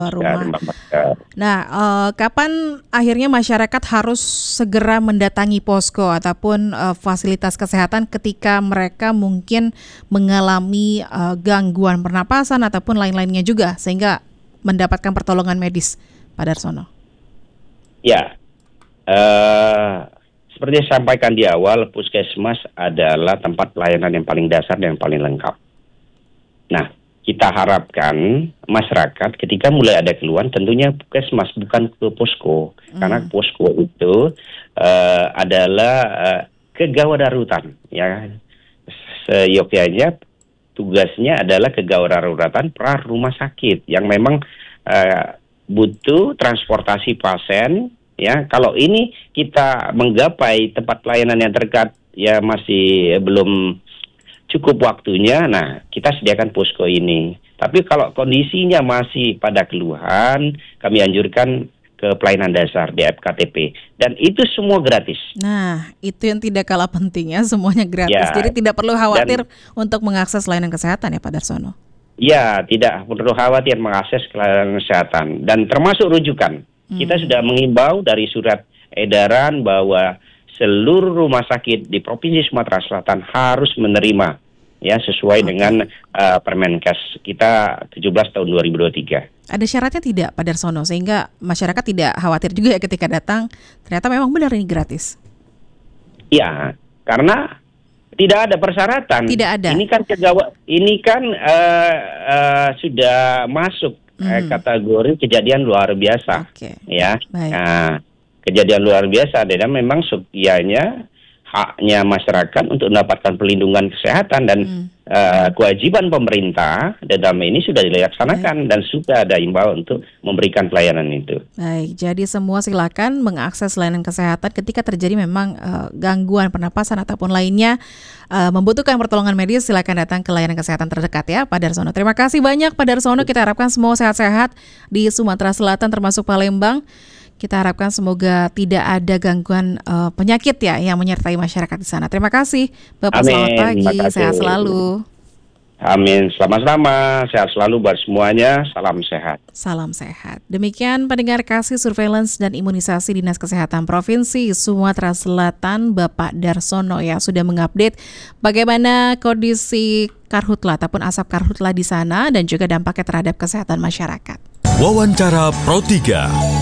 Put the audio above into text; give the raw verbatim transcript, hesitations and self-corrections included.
rumah. masker. Nah, eh, kapan akhirnya masyarakat harus segera mendatangi posko ataupun eh, fasilitas kesehatan ketika mereka mungkin mengalami eh, gangguan pernapasan ataupun lain-lainnya juga sehingga mendapatkan pertolongan medis, Pak Darsono? Ya, eh, seperti saya sampaikan di awal, puskesmas adalah tempat pelayanan yang paling dasar dan yang paling lengkap. Nah, kita harapkan masyarakat ketika mulai ada keluhan tentunya puskesmas bukan ke posko, hmm. karena posko itu uh, adalah uh, kegawat darurat, ya. Seyogyanya tugasnya adalah kegawat daruratan pra rumah sakit yang memang uh, butuh transportasi pasien, ya. Kalau ini kita menggapai tempat pelayanan yang terdekat ya masih belum cukup waktunya, nah kita sediakan posko ini. Tapi kalau kondisinya masih pada keluhan, kami anjurkan ke pelayanan dasar D F K T P. Dan itu semua gratis. Nah, itu yang tidak kalah pentingnya, semuanya gratis. Ya, jadi tidak perlu khawatir dan, untuk mengakses layanan kesehatan ya Pak Darsono? Ya, tidak perlu khawatir mengakses layanan kesehatan. Dan termasuk rujukan. Hmm. Kita sudah mengimbau dari surat edaran bahwa seluruh rumah sakit di Provinsi Sumatera Selatan harus menerima ya sesuai okay. dengan uh, Permenkes kita tujuh belas tahun dua ribu dua puluh tiga. Ada syaratnya tidak Pak Darsono sehingga masyarakat tidak khawatir juga ya ketika datang ternyata memang benar ini gratis? Ya, karena tidak ada persyaratan. Tidak ada. Ini kan kegawat, ini kan uh, uh, sudah masuk hmm. uh, kategori kejadian luar biasa. Okay. Ya. Baik. Nah, kejadian luar biasa dan memang setianya haknya masyarakat untuk mendapatkan perlindungan kesehatan dan hmm. uh, kewajiban pemerintah dalam ini sudah dilaksanakan. Baik. Dan sudah ada imbauan untuk memberikan pelayanan itu. Baik, jadi semua silakan mengakses layanan kesehatan ketika terjadi memang uh, gangguan pernapasan ataupun lainnya uh, membutuhkan pertolongan medis, silakan datang ke layanan kesehatan terdekat ya Pak Darsono. Terima kasih banyak Pak Darsono, kita harapkan semua sehat-sehat di Sumatera Selatan termasuk Palembang. Kita harapkan semoga tidak ada gangguan uh, penyakit ya yang menyertai masyarakat di sana. Terima kasih Bapak. Amin. Selamat pagi, sehat selalu. Amin, selamat-selamat, sehat selalu buat semuanya, salam sehat. Salam sehat. Demikian pendengar kasih surveillance dan imunisasi Dinas Kesehatan Provinsi Sumatera Selatan Bapak Darsono yang sudah mengupdate bagaimana kondisi karhutla ataupun asap karhutla di sana dan juga dampaknya terhadap kesehatan masyarakat. Wawancara Pro tiga.